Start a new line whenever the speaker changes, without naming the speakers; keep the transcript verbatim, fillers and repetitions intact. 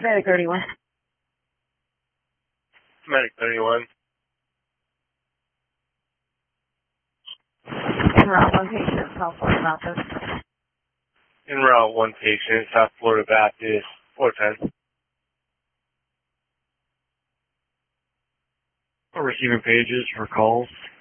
Medic thirty-one.
Medic thirty-one.
En route one patient, South Florida Baptist.
En route one patient, South Florida Baptist, four ten.
Receiving pages for calls.